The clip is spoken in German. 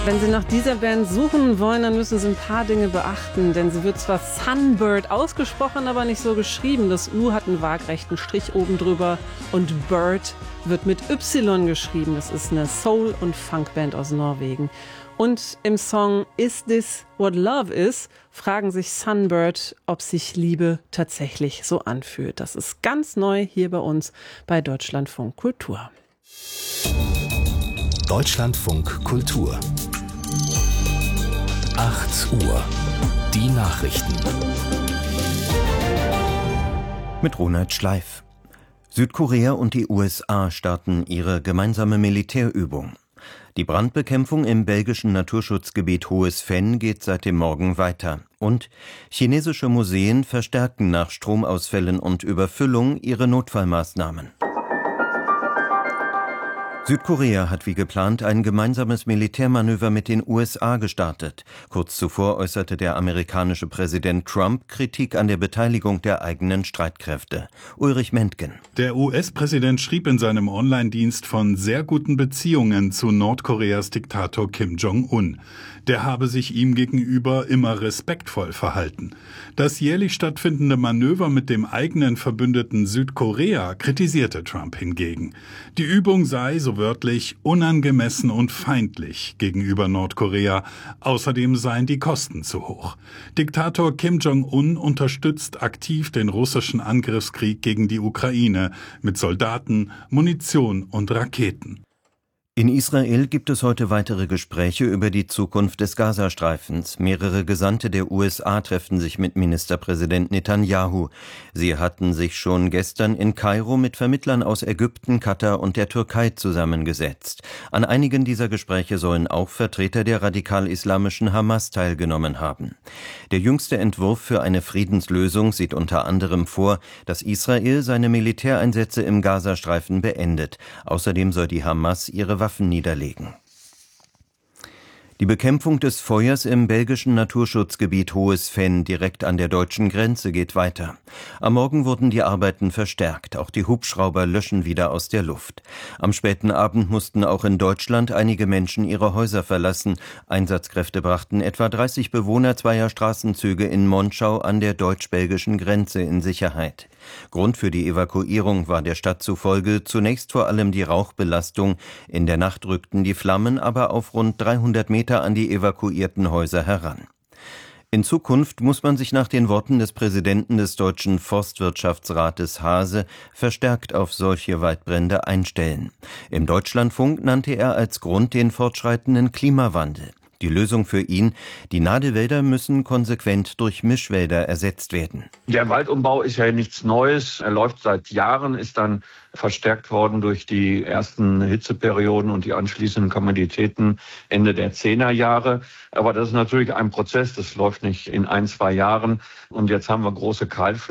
Wenn Sie nach dieser Band suchen wollen, dann müssen Sie ein paar Dinge beachten, denn sie wird zwar Sunbird ausgesprochen, aber nicht so geschrieben. Das U hat einen waagrechten Strich oben drüber und Bird wird mit Y geschrieben. Das ist eine Soul- und Funkband aus Norwegen. Und im Song Is This What Love Is fragen sich Sunbird, ob sich Liebe tatsächlich so anfühlt. Das ist ganz neu hier bei uns bei Deutschlandfunk Kultur. Deutschlandfunk Kultur 8 Uhr. Die Nachrichten. Mit Ronald Schleif. Südkorea und die USA starten ihre gemeinsame Militärübung. Die Brandbekämpfung im belgischen Naturschutzgebiet Hohes Venn geht seit dem Morgen weiter. Und chinesische Museen verstärken nach Stromausfällen und Überfüllung ihre Notfallmaßnahmen. Südkorea hat wie geplant ein gemeinsames Militärmanöver mit den USA gestartet. Kurz zuvor äußerte der amerikanische Präsident Trump Kritik an der Beteiligung der eigenen Streitkräfte. Ulrich Mentgen. Der US-Präsident schrieb in seinem Online-Dienst von sehr guten Beziehungen zu Nordkoreas Diktator Kim Jong-un. Der habe sich ihm gegenüber immer respektvoll verhalten. Das jährlich stattfindende Manöver mit dem eigenen Verbündeten Südkorea kritisierte Trump hingegen. Die Übung sei, so wörtlich, unangemessen und feindlich gegenüber Nordkorea. Außerdem seien die Kosten zu hoch. Diktator Kim Jong-un unterstützt aktiv den russischen Angriffskrieg gegen die Ukraine mit Soldaten, Munition und Raketen. In Israel gibt es heute weitere Gespräche über die Zukunft des Gazastreifens. Mehrere Gesandte der USA treffen sich mit Ministerpräsident Netanyahu. Sie hatten sich schon gestern in Kairo mit Vermittlern aus Ägypten, Katar und der Türkei zusammengesetzt. An einigen dieser Gespräche sollen auch Vertreter der radikal-islamischen Hamas teilgenommen haben. Der jüngste Entwurf für eine Friedenslösung sieht unter anderem vor, dass Israel seine Militäreinsätze im Gazastreifen beendet. Außerdem soll die Hamas ihre Waffen niederlegen. Die Bekämpfung des Feuers im belgischen Naturschutzgebiet Hohes Venn direkt an der deutschen Grenze geht weiter. Am Morgen wurden die Arbeiten verstärkt. Auch die Hubschrauber löschen wieder aus der Luft. Am späten Abend mussten auch in Deutschland einige Menschen ihre Häuser verlassen. Einsatzkräfte brachten etwa 30 Bewohner zweier Straßenzüge in Monschau an der deutsch-belgischen Grenze in Sicherheit. Grund für die Evakuierung war der Stadt zufolge zunächst vor allem die Rauchbelastung. In der Nacht rückten die Flammen aber auf rund 300 Meter an die evakuierten Häuser heran. In Zukunft muss man sich nach den Worten des Präsidenten des Deutschen Forstwirtschaftsrates Haase verstärkt auf solche Waldbrände einstellen. Im Deutschlandfunk nannte er als Grund den fortschreitenden Klimawandel. Die Lösung für ihn: die Nadelwälder müssen konsequent durch Mischwälder ersetzt werden. Der Waldumbau ist ja nichts Neues. Er läuft seit Jahren, ist dann verstärkt worden durch die ersten Hitzeperioden und die anschließenden Komoditäten Ende der 10er Jahre. Aber das ist natürlich ein Prozess, das läuft nicht in 1-2 Jahren. Und jetzt haben wir große Kahlflächen.